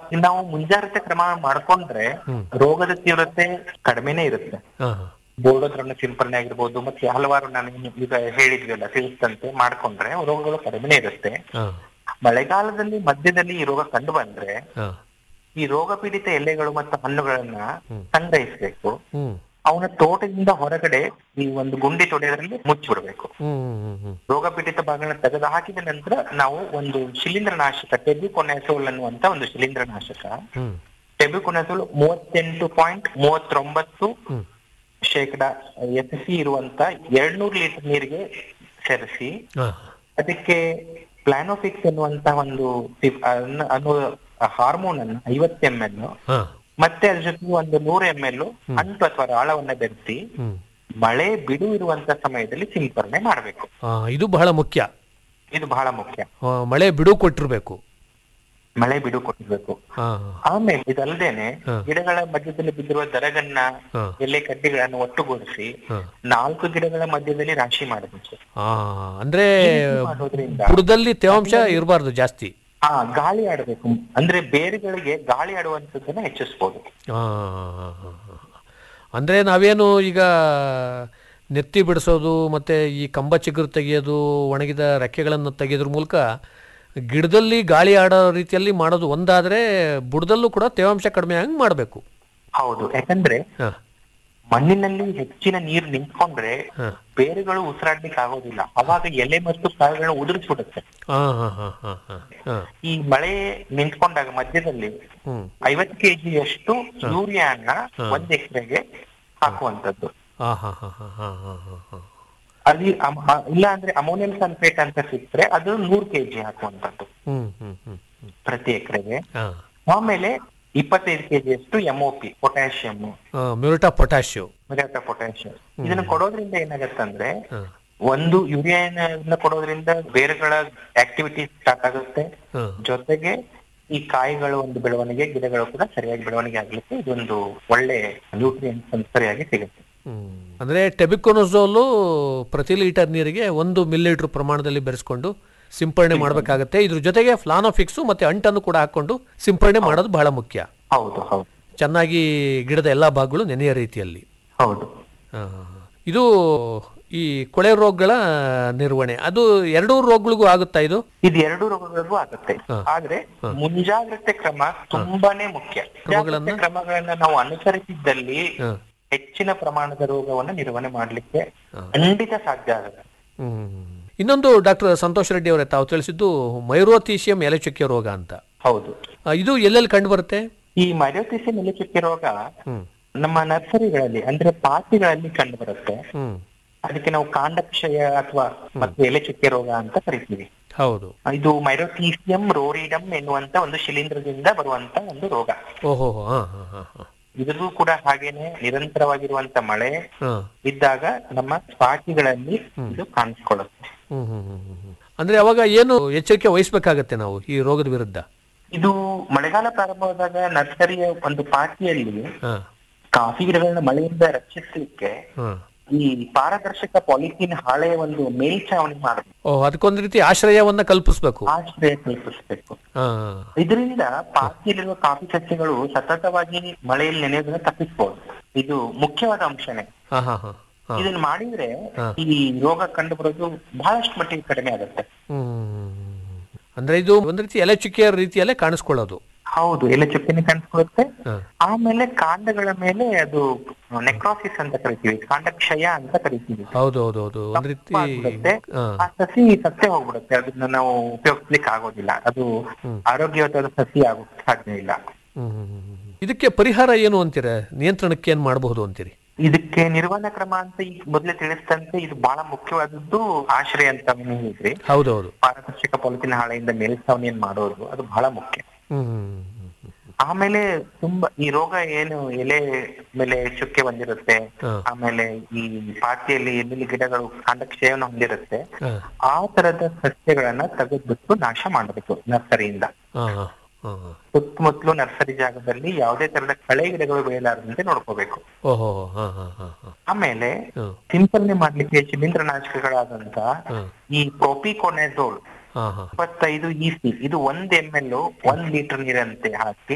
ನಾವು ಮುಂಜಾಗ್ರತೆ ಕ್ರಮ ಮಾಡ್ಕೊಂಡ್ರೆ ರೋಗದ ತೀವ್ರತೆ ಕಡಿಮೆನೇ ಇರುತ್ತೆ. ಬೋರ್ಡೋದ್ರನ್ನ ಸಿಂಪರಣೆ ಆಗಿರ್ಬೋದು, ಮತ್ತೆ ಹಲವಾರು ನಾನು ಈಗ ಹೇಳಿದ್ವಲ್ಲ ತಿಳಿಸ್ತಂತೆ ಮಾಡ್ಕೊಂಡ್ರೆ ರೋಗಗಳು ಕಡಿಮೆನೇ ಇರುತ್ತೆ. ಮಳೆಗಾಲದಲ್ಲಿ ಮಧ್ಯದಲ್ಲಿ ಈ ರೋಗ ಕಂಡು ಬಂದ್ರೆ ಈ ರೋಗ ಪೀಡಿತ ಎಲೆಗಳು ಮತ್ತು ಹಣ್ಣುಗಳನ್ನ ಸಂಗ್ರಹಿಸ್ಬೇಕು. ಅವನ ತೋಟದಿಂದ ಹೊರಗಡೆ ಈ ಒಂದು ಗುಂಡಿ ತೊಡೆಯೋದ್ರಲ್ಲಿ ಮುಚ್ಚಿಬಿಡ್ಬೇಕು. ರೋಗ ಪೀಡಿತ ಭಾಗಗಳನ್ನ ತೆಗೆದು ಹಾಕಿದ ನಂತರ ನಾವು ಒಂದು ಶಿಲೀಂಧ್ರನಾಶಕ ಟೆಬ್ಯುಕೊನಜೋಲ್ ಅನ್ನುವಂತ ಒಂದು ಶಿಲೀಂಧ್ರನಾಶಕ, ಟೆಬ್ಯುಕೊನಜೋಲ್ 38.39% ಎಸ್ಎಸ್ಸಿ ಇರುವಂತ 200 ಲೀಟರ್ ನೀರಿಗೆ ಸೇರಿಸಿ ಅದಕ್ಕೆ ಪ್ಲಾನೋಫಿಕ್ಸ್ ಎನ್ನುವಂತ ಒಂದು ಹಾರ್ಮೋನ್ ಅನ್ನು 50 ml ಮತ್ತೆ ಅದ್ರ ಜೊತೆ ಒಂದು 100 ml ಅಂಟು ಅಥವಾ ರಾಳವನ್ನ ಬೆರೆಸಿ ಮಳೆ ಬಿಡು ಇರುವಂತ ಸಮಯದಲ್ಲಿ ಸಿಂಪರಣೆ ಮಾಡಬೇಕು. ಇದು ಬಹಳ ಮುಖ್ಯ. ಮಳೆ ಬಿಡು ಕೊಟ್ಟಿರ್ಬೇಕು. ಆಮೇಲೆ ಇದಲ್ಲದೇನೆ ಗಿಡಗಳ ಮಧ್ಯದಲ್ಲಿ ಬಿದ್ದಿರುವ ದರಗನ್ನ ಎಲೆ ಕಡ್ಡಿಗಳನ್ನು ಒಟ್ಟುಗೂಡಿಸಿ 4 ಗಿಡಗಳ ಮಧ್ಯದಲ್ಲಿ ರಾಶಿ ಮಾಡಬೇಕು. ಅಂದ್ರೆ ಬುಡದಲ್ಲಿ ತೇವಾಂಶ ಇರಬಾರ್ದು ಜಾಸ್ತಿ. ಗಾಳಿ ಆಡಬೇಕು. ಅಂದ್ರೆ ಬೇರುಗಳಿಗೆ ಗಾಳಿ ಆಡುವಂತದ್ದನ್ನ ಹೆಚ್ಚಿಸಬಹುದು. ಅಂದ್ರೆ ನಾವೇನು ಈಗ ನೆತ್ತಿ ಬಿಡಿಸೋದು ಮತ್ತೆ ಈ ಕಂಬ ಚಿಗುರು ತೆಗೆಯೋದು, ಒಣಗಿದ ರೆಕ್ಕೆಗಳನ್ನು ತೆಗೆಯೋದ್ರ ಮೂಲಕ ಗಿಡದಲ್ಲಿ ಗಾಳಿ ಆಡೋ ರೀತಿಯಲ್ಲಿ ಮಾಡೋದು ಒಂದಾದ್ರೆ, ಬುಡದಲ್ಲೂ ಕೂಡ ತೇವಾಂಶ ಕಡಿಮೆ ಹಂಗ್ ಮಾಡಬೇಕು. ಹೌದು, ಯಾಕಂದ್ರೆ ಮಣ್ಣಿನಲ್ಲಿ ಹೆಚ್ಚಿನ ನೀರು ನಿಂತ್ಕೊಂಡ್ರೆ ಬೇರುಗಳು ಉಸಿರಾಡ್ಲಿಕ್ಕೆ ಆಗೋದಿಲ್ಲ. ಅವಾಗ ಎಲೆ ಮತ್ತು ಕಾಳುಗಳನ್ನ ಉದುರಿಸ್ಬಿಡುತ್ತೆ. ಈ ಮಳೆ ನಿಂತ್ಕೊಂಡಾಗ ಮಧ್ಯದಲ್ಲಿ 50 kg ಯೂರಿಯಾನ 1 ಎಕರೆಗೆ ಹಾಕುವಂತದ್ದು. ಅಲ್ಲಿ ಇಲ್ಲ ಅಂದ್ರೆ ಅಮೋನಿಯಂ ಸಲ್ಫೇಟ್ ಅಂತ ಸಿಕ್ಕ್ರೆ ಅದು 100 kg ಹಾಕುವಂತದ್ದು ಪ್ರತಿ ಎಕರೆಗೆ. ಆಮೇಲೆ 25 kg MOP potassium, muriate of potassium. ಇದನ್ನ ಕೊಡೋದ್ರಿಂದ ಏನಾಗತ್ತಂದ್ರೆ, ಒಂದು ಯೂರಿಯಾನ ಕೊಡೋದ್ರಿಂದ ಬೇರುಗಳ ಆಕ್ಟಿವಿಟಿ ಸ್ಟಾರ್ಟ್ ಆಗುತ್ತೆ. ಜೊತೆಗೆ ಈ ಕಾಯಿಗಳು ಒಂದು ಬೆಳವಣಿಗೆ, ಗಿಡಗಳು ಕೂಡ ಸರಿಯಾಗಿ ಬೆಳವಣಿಗೆ ಆಗ್ಲಿಕ್ಕೆ ಇದೊಂದು ಒಳ್ಳೆ ನ್ಯೂಟ್ರಿಯೆಂಟ್ಸ್ ಸರಿಯಾಗಿ ಸಿಗುತ್ತೆ. ಅಂದ್ರೆ ಟೆಬ್ಯುಕೊನಜೋಲ್ ಪ್ರತಿ ಲೀಟರ್ ನೀರಿಗೆ 1 ಮಿಲಿಲೀಟರ್ ಪ್ರಮಾಣದಲ್ಲಿ ಬೆರೆಸ್ಕೊಂಡು ಸಿಂಪರಣೆ ಮಾಡಬೇಕಾಗತ್ತೆ. ಇದ್ರ ಜೊತೆಗೆ ಫ್ಲಾನೋಫಿಕ್ಸ್ ಮತ್ತೆ ಅಂಟನ್ನು ಕೂಡ ಹಾಕೊಂಡು ಸಿಂಪರಣೆ ಮಾಡೋದು ಬಹಳ ಮುಖ್ಯ. ಹೌದು, ಚೆನ್ನಾಗಿ ಗಿಡದ ಎಲ್ಲಾ ಭಾಗಗಳು ನೆನೆಯ ರೀತಿಯಲ್ಲಿ. ಹೌದು. ಇದು ಈ ಕೊಳೆ ರೋಗಗಳ ನಿರ್ವಹಣೆ, ಅದು 2 ರೋಗಗಳಿಗೂ ಆಗುತ್ತಾ? ಇದು 2 ರೋಗಗಳಿಗೂ ಆಗುತ್ತೆ. ಆದ್ರೆ ಮುಂಜಾಗ್ರತೆ ಕ್ರಮ ತುಂಬಾನೇ ಮುಖ್ಯ. ಕ್ರಮಗಳನ್ನ ನಾವು ಅನುಸರಿಸಿದ್ದಲ್ಲಿ ಹೆಚ್ಚಿನ ಪ್ರಮಾಣದ ರೋಗವನ್ನು ನಿರ್ವಹಣೆ ಮಾಡ್ಲಿಕ್ಕೆ ಖಂಡಿತ ಸಾಧ್ಯ ಆಗುತ್ತೆ. ಇನ್ನೊಂದು ಡಾಕ್ಟರ್ ಸಂತೋಷ್ ರೆಡ್ಡಿ ಅವರೇ, ತಾವು ತಿಳಿಸಿದ್ದು ಮೈರೋಥೀಸಿಯಂ ಎಲೆಚುಕ್ಕೆ ರೋಗ ಅಂತ. ಹೌದು. ಇದು ಎಲ್ಲೆಲ್ಲಿ ಕಂಡು ಬರುತ್ತೆ? ಈ ಮೈರೋಥೀಸಿಯಂ ಎಲೆಚುಕ್ಕೆ ರೋಗ ನಮ್ಮ ನರ್ಸರಿಗಳಲ್ಲಿ ಅಂದ್ರೆ ಪಾತಿಗಳಲ್ಲಿ ಕಂಡು ಬರುತ್ತೆ. ಅದಕ್ಕೆ ನಾವು ಕಾಂಡಕ್ಷಯ ಅಥವಾ ಮತ್ತು ಎಲೆಚುಕ್ಕೆ ರೋಗ ಅಂತ ಕರಿತೀವಿ. ಹೌದು. ಇದು ಮೈರೋಥೀಸಿಯಂ ರೋರಿಡಮ್ ಎನ್ನುವಂತ ಒಂದು ಶಿಲೀಂಧ್ರದಿಂದ ಬರುವಂತ ಒಂದು ರೋಗ. ಇದೂ ಕೂಡ ಹಾಗೇನೆ ನಿರಂತರವಾಗಿರುವಂತ ಮಳೆ ಇದ್ದಾಗ ನಮ್ಮ ಪಾತಿಗಳಲ್ಲಿ ಇದು ಕಾಣಿಸ್ಕೊಳ್ಳುತ್ತೆ. ಅಂದ್ರೆ ಅವಾಗ ಏನು ಎಚ್ಚರಿಕೆ ವಹಿಸ್ಬೇಕಾಗತ್ತೆ ನಾವು ಈ ರೋಗದ ವಿರುದ್ಧ? ಇದು ಮಳೆಗಾಲ ಪ್ರಾರಂಭವಾದಾಗ ನರ್ಸರಿಯ ಒಂದು ಪಾತಿಯಲ್ಲಿ ಕಾಫಿ ಗಿಡಗಳನ್ನ ಮಳೆಯಿಂದ ರಕ್ಷಿಸಲಿಕ್ಕೆ ಈ ಪಾರದರ್ಶಕ ಪಾಲಿಥೀನ್ ಹಾಳೆಯ ಒಂದು ಮೇಲ್ಛಾವಣಿ ಮಾಡಬೇಕು. ಅದಕ್ಕೊಂದು ರೀತಿ ಆಶ್ರಯವನ್ನ ಕಲ್ಪಿಸ್ಬೇಕು. ಇದರಿಂದ ಪಾತಿಯಲ್ಲಿರುವ ಕಾಫಿ ಸಸ್ಯಗಳು ಸತತವಾಗಿ ಮಳೆಯಲ್ಲಿ ನೆನೆಯೋದನ್ನ ತಪ್ಪಿಸಬಹುದು. ಇದು ಮುಖ್ಯವಾದ ಅಂಶನೇ. ಇದನ್ನ ಮಾಡಿದ್ರೆ ಈ ರೋಗ ಕಂಡು ಬರೋದು ಬಹಳಷ್ಟು ಮಟ್ಟಿಗೆ ಕಡಿಮೆ ಆಗುತ್ತೆ. ಅಂದ್ರೆ ಇದು ಒಂದ್ ರೀತಿ ಎಲೆಚುಕ್ಕೆಯ ರೀತಿಯಲ್ಲೇ ಕಾಣಿಸ್ಕೊಳ್ಳೋದು. ಹೌದು, ಎಲೆಚುಕ್ಕೆನೆ ಕಾಣಿಸ್ಕೊಳ್ಳುತ್ತೆ. ಆಮೇಲೆ ಕಾಂಡಗಳ ಮೇಲೆ ಅದು ನೆಕ್ರೋಸಿಸ್ ಅಂತ ಕರಿತೀವಿ, ಕಾಂಡಕ್ಷಯ ಅಂತ ಕರಿತೀವಿ. ಹೌದೌದೌದು, ಒಂದ್ ರೀತಿ ಆ ಸಸಿ ಸತ್ಯ ಹೋಗ್ಬಿಡುತ್ತೆ. ಅದನ್ನ ನಾವು ಉಪಯೋಗಿಸ್ಲಿಕ್ಕೆ ಆಗೋದಿಲ್ಲ. ಅದು ಆರೋಗ್ಯವಾದ ಸಸಿ ಆಗೋಕ್ಕೆ ಸಾಧ್ಯ ಇಲ್ಲ. ಇದಕ್ಕೆ ಪರಿಹಾರ ಏನು ಅಂತೀರ? ನಿಯಂತ್ರಣಕ್ಕೆ ಏನ್ ಮಾಡಬಹುದು ಅಂತೀರಿ? ಇದಕ್ಕೆ ನಿರ್ವಹಣಾ ಕ್ರಮ ಅಂತ ಈಗ ಮೊದಲೇ ತಿಳಿಸ್ತಂತೆ ಇದು ಬಹಳ ಮುಖ್ಯವಾದದ್ದು ಆಶ್ರಯ ಅಂತ ಹೇಳಿದ್ರಿ. ಹೌದೌದು. ಪಾರದರ್ಶಕ ಪಾಲಿಥೀನ್ ಹಾಳೆಯಿಂದ ಮೇಲ್ಛಾವಣಿಯನ್ನು ಮಾಡೋದು ಅದು ಬಹಳ ಮುಖ್ಯ. ಆಮೇಲೆ ತುಂಬಾ ಈ ರೋಗ ಏನು ಎಲೆ ಮೇಲೆ ಚುಕ್ಕೆ ಬಂದಿರುತ್ತೆ, ಆಮೇಲೆ ಈ ಪಾತಿಯಲ್ಲಿ ಎಲ್ಲಿ ಗಿಡಗಳು ಕಾಂಡಕ್ಷಯವನ್ನು ಹೊಂದಿರುತ್ತೆ, ಆ ತರದ ಸಸ್ಯಗಳನ್ನ ತೆಗೆದ್ಬಿಟ್ಟು ನಾಶ ಮಾಡಬೇಕು ನರ್ಸರಿಯಿಂದ. ಸುತ್ತಮುತ್ತಲು ನರ್ಸರಿ ಜಾಗದಲ್ಲಿ ಯಾವುದೇ ತರದ ಕಳೆ ಗಿಡಗಳು ಬೆಳೆಯಲಾರದಂತೆ ನೋಡ್ಕೋಬೇಕು. ಆಮೇಲೆ ಸಿಂಪರಣೆ ಮಾಡ್ಲಿಕ್ಕೆ ಶಿಲೀಂಧ್ರನಾಶಕಗಳಾದಂತ ಈ ಪ್ರೊಪಿಕೊನಜೋಲ್ 25 EC ಇದು 1 ml 1 ಲೀಟರ್ ನೀರಂತೆ ಹಾಕಿ